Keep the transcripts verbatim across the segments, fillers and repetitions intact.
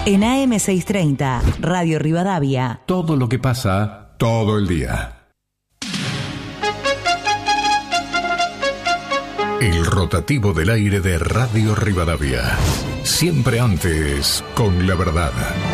En A M seiscientos treinta, Radio Rivadavia. Todo lo que pasa, todo el día. El rotativo del aire de Radio Rivadavia. Siempre antes, con la verdad.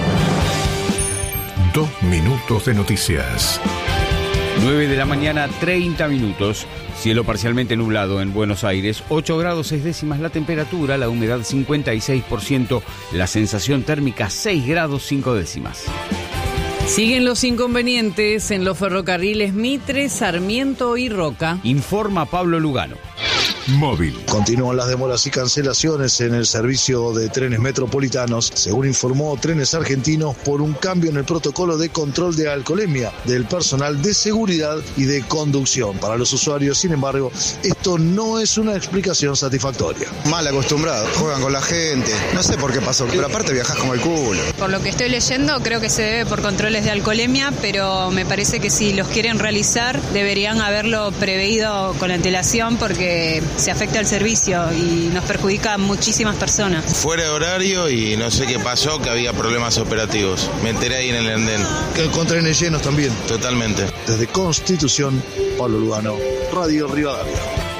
Dos minutos de noticias. nueve de la mañana, treinta minutos. Cielo parcialmente nublado en Buenos Aires. ocho grados seis décimas la temperatura, la humedad cincuenta y seis por ciento, la sensación térmica seis grados cinco décimas. Siguen los inconvenientes en los ferrocarriles Mitre, Sarmiento y Roca. Informa Pablo Lugano. Móvil. Continúan las demoras y cancelaciones en el servicio de trenes metropolitanos, según informó Trenes Argentinos, por un cambio en el protocolo de control de alcoholemia del personal de seguridad y de conducción. Para los usuarios, sin embargo, esto no es una explicación satisfactoria. Mal acostumbrado, juegan con la gente, no sé por qué pasó, pero aparte viajás como el culo. Por lo que estoy leyendo, creo que se debe por controles de alcoholemia, pero me parece que si los quieren realizar, deberían haberlo preveído con antelación, porque se afecta el servicio y nos perjudica a muchísimas personas. Fuera de horario y no sé qué pasó, que había problemas operativos. Me enteré ahí en el andén. Que con trenes llenos también. Totalmente. Desde Constitución, Pablo Lugano, Radio Rivadavia.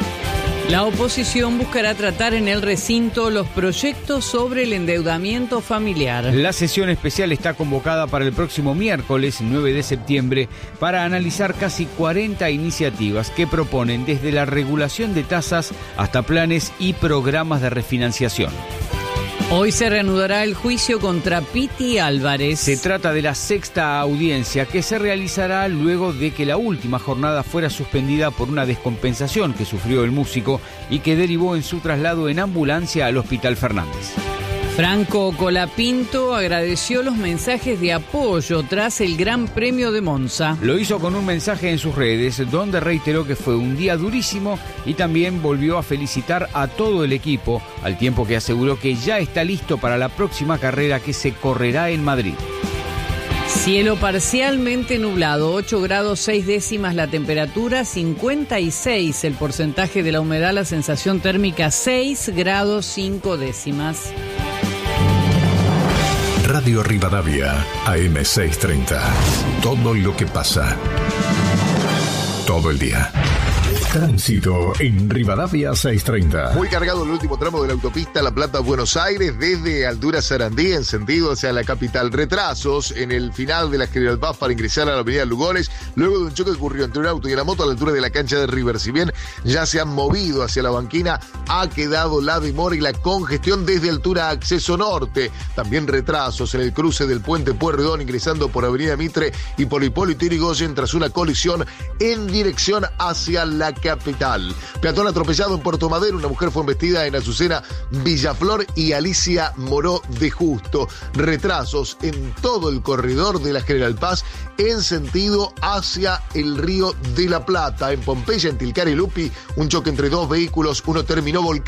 La oposición buscará tratar en el recinto los proyectos sobre el endeudamiento familiar. La sesión especial está convocada para el próximo miércoles nueve de septiembre para analizar casi cuarenta iniciativas que proponen desde la regulación de tasas hasta planes y programas de refinanciación. Hoy se reanudará el juicio contra Piti Álvarez. Se trata de la sexta audiencia que se realizará luego de que la última jornada fuera suspendida por una descompensación que sufrió el músico y que derivó en su traslado en ambulancia al Hospital Fernández. Franco Colapinto agradeció los mensajes de apoyo tras el Gran Premio de Monza. Lo hizo con un mensaje en sus redes donde reiteró que fue un día durísimo y también volvió a felicitar a todo el equipo, al tiempo que aseguró que ya está listo para la próxima carrera que se correrá en Madrid. Cielo parcialmente nublado, ocho grados seis décimas la temperatura, cincuenta y seis el porcentaje de la humedad, la sensación térmica seis grados cinco décimas. Radio Rivadavia, A M seiscientos treinta. Todo lo que pasa. Todo el día. Tránsito en Rivadavia seiscientos treinta. Muy cargado el último tramo de la autopista La Plata-Buenos Aires desde Altura Sarandí en sentido hacia la capital. Retrasos en el final de la General Paz para ingresar a la avenida Lugones luego de un choque que ocurrió entre un auto y una moto a la altura de la cancha de River. Si bien ya se han movido hacia la banquina, ha quedado la demora y la congestión desde Altura Acceso Norte. También retrasos en el cruce del Puente Pueyrredón ingresando por Avenida Mitre y por Hipólito Yrigoyen tras una colisión en dirección hacia la capital. Peatón atropellado en Puerto Madero, una mujer fue embestida en Azucena, Villaflor y Alicia Moró de Justo. Retrasos en todo el corredor de la General Paz en sentido hacia el Río de la Plata. En Pompeya, en Tilcara y Lupi, un choque entre dos vehículos, uno terminó volcado